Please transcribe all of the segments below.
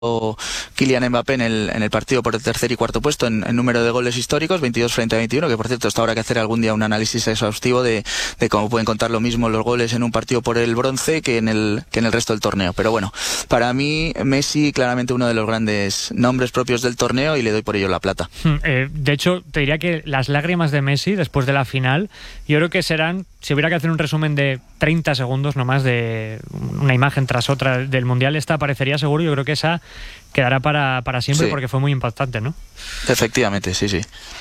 Kylian Mbappé en el partido por el tercer y cuarto puesto en número de goles históricos, 22 frente a 21, que por cierto esto habrá que hacer algún día un análisis exhaustivo de cómo pueden contar lo mismo los goles en un partido por el bronce que en el resto del torneo. Pero bueno, para mí Messi claramente uno de los grandes nombres propios del torneo y le doy por ello la plata. De hecho, te diría que las lágrimas de Messi después de la final, yo creo que serán, si hubiera que hacer un resumen de 30 segundos nomás de una imagen tras otra del Mundial, esta aparecería seguro. Yo creo que esa quedará para siempre, sí, porque fue muy impactante, ¿no? Efectivamente, sí.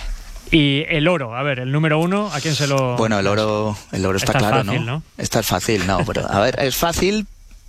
Y el oro, a ver, el número uno, ¿a quién se lo...? Bueno, el oro está claro, fácil, ¿no? Esta es fácil, no, pero a ver, es fácil,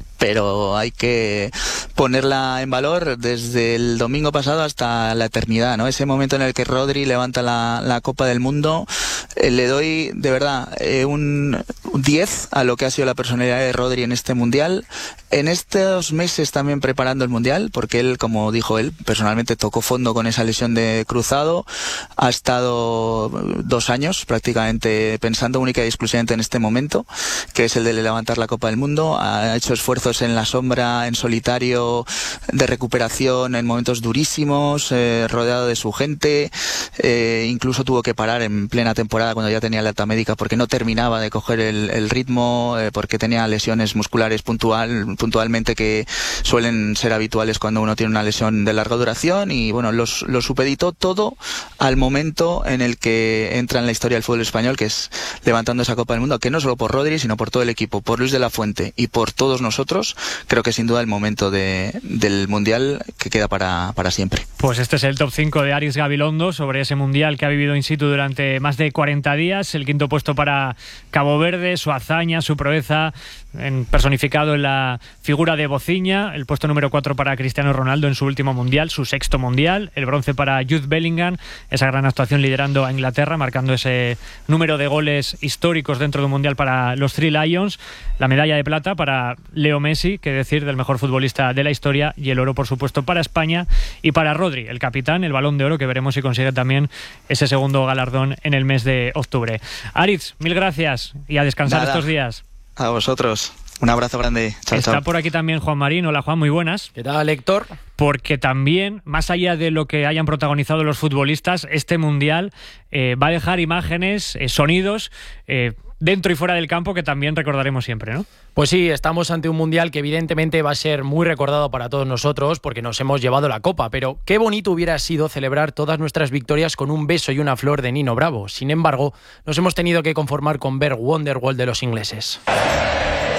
pero hay que ponerla en valor desde el domingo pasado hasta la eternidad, ¿no? Ese momento en el que Rodri levanta la Copa del Mundo, le doy de verdad un 10 a lo que ha sido la personalidad de Rodri en este Mundial. En estos meses también preparando el Mundial, porque él, como dijo él, personalmente tocó fondo con esa lesión de cruzado. Ha estado 2 años prácticamente pensando única y exclusivamente en este momento, que es el de levantar la Copa del Mundo. Ha hecho esfuerzos en la sombra, en solitario, de recuperación, en momentos durísimos, rodeado de su gente. Incluso tuvo que parar en plena temporada cuando ya tenía la alta médica porque no terminaba de coger el ritmo, porque tenía lesiones musculares puntualmente que suelen ser habituales cuando uno tiene una lesión de larga duración, y bueno, lo supeditó todo al momento en el que entra en la historia del fútbol español, que es levantando esa Copa del Mundo, que no solo por Rodri, sino por todo el equipo, por Luis de la Fuente y por todos nosotros. Creo que sin duda el momento del Mundial que queda para siempre. Pues este es el top 5 de Aritz Gabilondo sobre ese Mundial que ha vivido in situ durante más de 40 días. El quinto puesto para Cabo Verde, su hazaña, su proeza personificado en la figura de Bociña. El puesto número 4 para Cristiano Ronaldo en su último Mundial, su sexto Mundial. El bronce para Jude Bellingham, esa gran actuación liderando a Inglaterra, marcando ese número de goles históricos dentro de un Mundial para los Three Lions. La medalla de plata para Leo Messi, que decir del mejor futbolista de la historia, y el oro, por supuesto, para España y para Rodri, el capitán, el Balón de Oro, que veremos si consigue también ese segundo galardón en el mes de octubre. Aritz, mil gracias y a descansar estos días. A vosotros. Un abrazo grande. Chao, Está chao. por aquí también Juan Marín. Hola, Juan, muy buenas. ¿Qué tal, Héctor? Porque también, más allá de lo que hayan protagonizado los futbolistas, este Mundial va a dejar imágenes, sonidos, dentro y fuera del campo, que también recordaremos siempre, ¿no? Pues sí, estamos ante un Mundial que evidentemente va a ser muy recordado para todos nosotros porque nos hemos llevado la Copa, pero qué bonito hubiera sido celebrar todas nuestras victorias con un beso y una flor de Nino Bravo. Sin embargo, nos hemos tenido que conformar con ver Wonderwall de los ingleses.